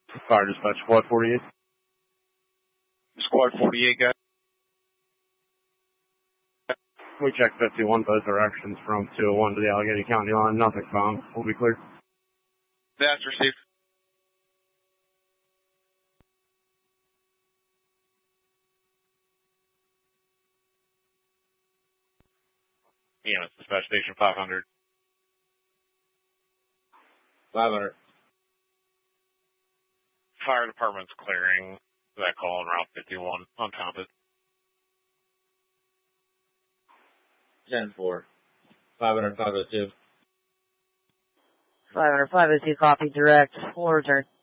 Fire dispatch, squad 48. Squad 48, guys. We check 51 both directions from 201 to the Allegheny County line. Nothing found. We'll be clear. That's received. EMS dispatch station 500. 500. Fire department's clearing that call on Route 51 unfounded. 10-4. 500, 502. 500, 502, copy direct. We'll return.